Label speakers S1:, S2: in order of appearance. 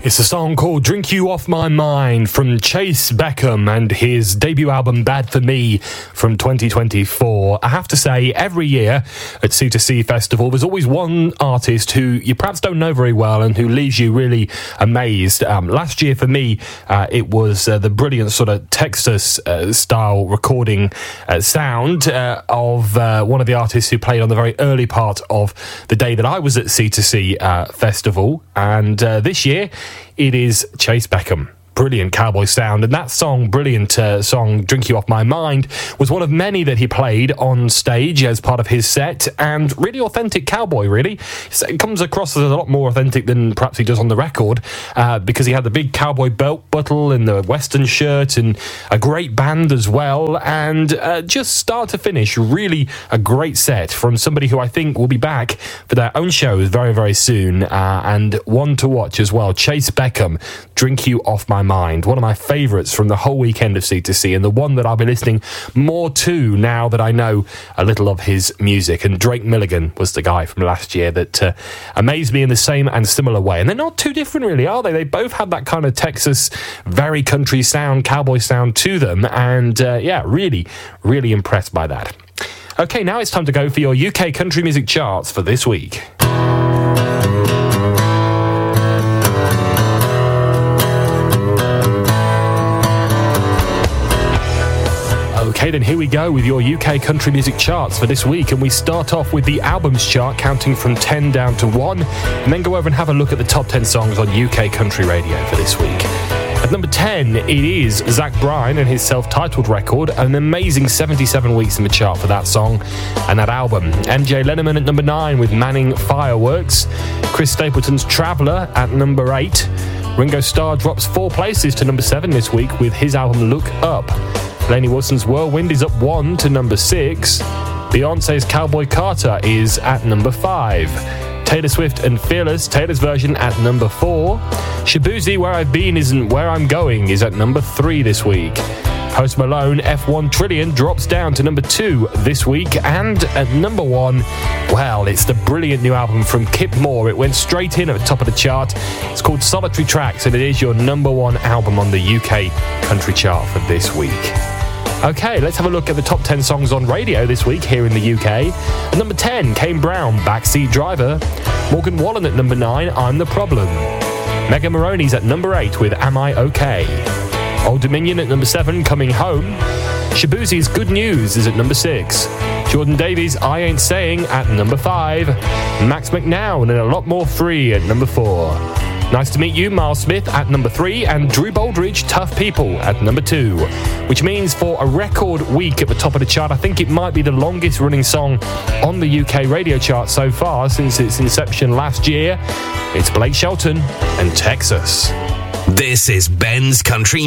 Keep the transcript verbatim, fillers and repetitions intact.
S1: It's a song called Drink You Off My Mind from Chase Beckham and his debut album Bad For Me from twenty twenty-four. I have to say, every year at C two C Festival, there's always one artist who you perhaps don't know very well and who leaves you really amazed. Um, last year for me, uh, it was uh, the brilliant sort of Texas-style uh, recording uh, sound uh, of uh, one of the artists who played on the very early part of the day that I was at C two C uh, Festival. And uh, this year, it is Chase Beckham. Brilliant cowboy sound, and that song, brilliant uh, song, Drink You Off My Mind, was one of many that he played on stage as part of his set, and really authentic cowboy, really. It comes across as a lot more authentic than perhaps he does on the record, uh, because he had the big cowboy belt buckle and the western shirt and a great band as well, and uh, just start to finish, really a great set from somebody who I think will be back for their own shows very, very soon, uh, and one to watch as well, Chase Beckham, Drink You Off My Mind. One of my favourites from the whole weekend of C two C, and the one that I'll be listening more to now that I know a little of his music. And Drake Milligan was the guy from last year that uh, amazed me in the same and similar way. And they're not too different really, are they? They both had that kind of Texas, very country sound, cowboy sound to them. And uh, yeah, really, really impressed by that. Okay, now it's time to go for your U K country music charts for this week. Okay, then here we go with your U K country music charts for this week, and we start off with the albums chart, counting from ten down to one, and then go over and have a look at the top ten songs on U K country radio for this week. At number ten, it is Zach Bryan and his self-titled record, an amazing seventy-seven weeks in the chart for that song and that album. M J Lennon at number nine with Manning Fireworks. Chris Stapleton's Traveller at number eight. Ringo Starr drops four places to number seven this week with his album Look Up. Lainey Wilson's Whirlwind is up one to number six. Beyonce's Cowboy Carter is at number five. Taylor Swift and Fearless, Taylor's version, at number four. Shabuzi, Where I've Been Isn't Where I'm Going, is at number three this week. Post Malone, F one Trillion, drops down to number two this week. And at number one, well, it's the brilliant new album from Kip Moore. It went straight in at the top of the chart. It's called Solitary Tracks, and it is your number one album on the U K country chart for this week. Okay, let's have a look at the top ten songs on radio this week here in the U K. At number ten, Kane Brown, Backseat Driver. Morgan Wallen at number nine, I'm the Problem. Megan Moroney's at number eight with Am I OK? Old Dominion at number seven, Coming Home. Shabuzi's Good News is at number six. Jordan Davies' I Ain't Saying at number five. Max McNown and A Lot More Free at number four. Nice to Meet You, Miles Smith at number three, and Drew Baldridge, Tough People at number two. Which means for a record week at the top of the chart, I think it might be the longest running song on the U K radio chart so far since its inception last year. It's Blake Shelton and Texas.
S2: This is Ben's Country